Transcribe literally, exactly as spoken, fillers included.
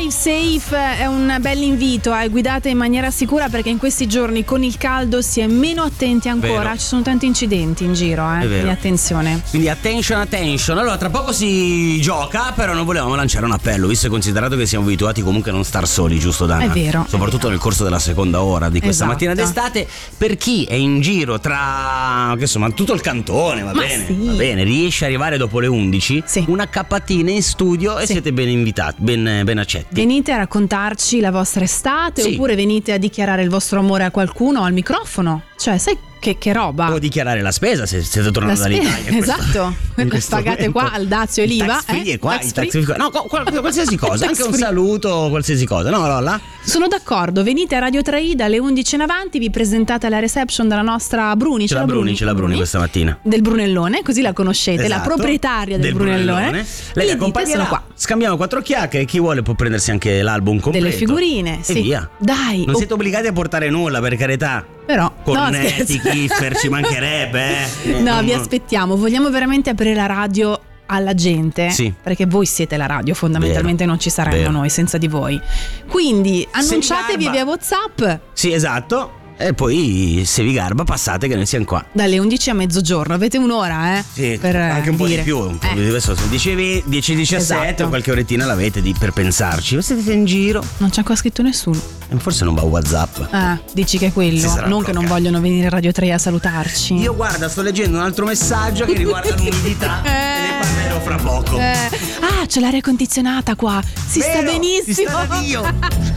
Drive Safe è un bel invito, eh. Guidate in maniera sicura perché in questi giorni con il caldo si è meno attenti ancora. Vero. Ci sono tanti incidenti in giro, eh. Quindi attenzione. Quindi attention, attention. Allora, tra poco si gioca, però non volevamo lanciare un appello, visto e considerato che siamo abituati comunque a non star soli, giusto Dana? È vero. Soprattutto è vero. nel corso della seconda ora di questa Esatto. mattina d'estate. Per chi è in giro tra, che insomma, tutto il cantone, va Ma bene, sì. va bene, riesce a arrivare dopo le undici, Sì. una cappatina in studio e Sì. siete ben invitati, ben, ben accetti. Venite a raccontarci la vostra estate, Sì. oppure venite a dichiarare il vostro amore a qualcuno al microfono. Cioè, sai che, che roba? O dichiarare la spesa se siete La tornati spesa, dall'Italia. in questo- esatto. in questo Pagate momento. qua al dazio e l'I V A. Il tax free eh? è qua, Tax il free. tax free. No, qual- qualsiasi cosa, Tax anche un free. saluto, qualsiasi cosa. No, Lola? Sono d'accordo, venite a Radio tre i dalle undici in avanti, vi presentate alla reception della nostra Bruni. Ce l'ha Bruni, ce l'ha Bruni questa mattina. Del Brunellone, così la conoscete, la Esatto. proprietaria del, Del Brunellone. Lei E la gli accompagnerà, dite, sono qua. scambiamo quattro chiacchiere, chi vuole può prendersi anche l'album completo. Delle figurine, e sì. via. Dai. Non oh, siete obbligati a portare nulla, per carità. Però, no, Cornetti, scherzo. Kiffer, ci mancherebbe, eh. No, Non- vi aspettiamo, vogliamo veramente aprire la radio alla gente, Sì. perché voi siete la radio, fondamentalmente Vero. non ci saremmo Vero. noi senza di voi. Quindi annunciatevi garba. via WhatsApp Sì, esatto. E poi se vi garba passate che noi siamo qua. dalle undici a mezzogiorno, avete un'ora, eh? Sì, per anche un po' dire. di più, un po' Eh, di adesso se dicevi dieci diciassette, Esatto. qualche orettina l'avete di, per pensarci. Ma siete in giro? Non c'è ancora scritto nessuno. E forse non va WhatsApp. Ah, dici che è quello, Si sarà non che non bloccato. vogliono venire a Radio tre a salutarci. Io guarda, sto leggendo un altro messaggio che riguarda l'umidità Eh. e ne parlerò fra poco. Eh, ah, c'è l'aria condizionata qua. Si sta Vero, benissimo. si sta da Dio.